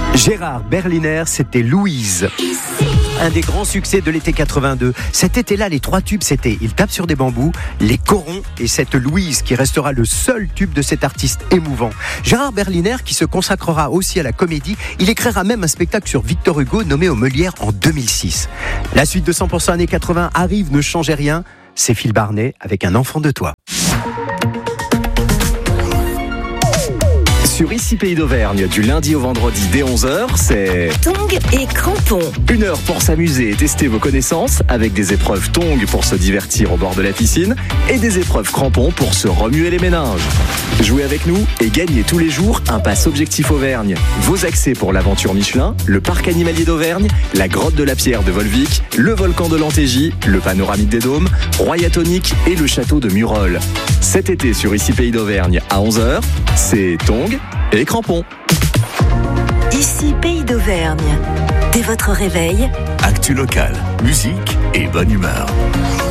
Gérard Berliner, c'était Louise. Un des grands succès de l'été 82. Cet été-là, les trois tubes, c'était Il tape sur des bambous, Les corons et cette Louise qui restera le seul tube de cet artiste émouvant. Gérard Berliner qui se consacrera aussi à la comédie, il écrira même un spectacle sur Victor Hugo nommé aux Molières en 2006. La suite de 100% années 80 arrive, ne changez rien, c'est Phil Barnet avec Un enfant de toi. Sur Ici Pays d'Auvergne, du lundi au vendredi dès 11h, c'est Tongs et crampons. 1 heure pour s'amuser et tester vos connaissances, avec des épreuves tongs pour se divertir au bord de la piscine et des épreuves crampons pour se remuer les méninges. Jouez avec nous et gagnez tous les jours un pass Objectif Auvergne. Vos accès pour l'aventure Michelin, le parc animalier d'Auvergne, la grotte de la Pierre de Volvic, le volcan de l'Antégie, le panoramique des Dômes, Royatonique et le château de Murol. Cet été sur Ici Pays d'Auvergne à 11h, c'est tongs et crampons. Ici Pays d'Auvergne. Dès votre réveil, Actu locale, musique et bonne humeur.